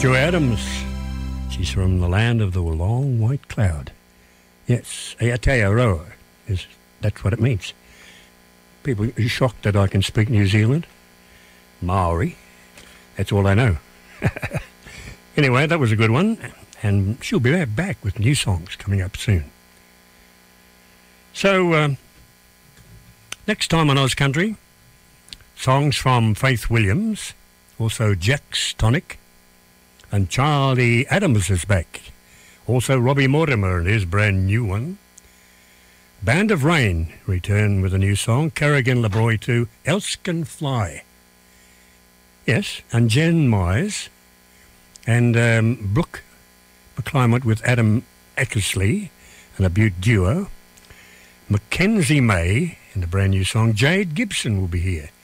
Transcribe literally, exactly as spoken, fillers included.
Joy Adams. She's from the land of the long white cloud. Yes, Aotearoa is that's what it means. People are shocked that I can speak New Zealand. Maori. That's all I know. Anyway, that was a good one. And she'll be back with new songs coming up soon. So, um, next time on Oz Country, songs from Faith Williams, also Jack's Tonic, and Charlie Adams is back. Also Robbie Mortimer and his brand new one. Band of Rain return with a new song, Carrigan LeBroy to Else Can Fly. Yes, and Jen Myers and um, Brooke McClymont with Adam Eckersley, and a Butte duo. Mackenzie May in the brand new song. Jade Gibson will be here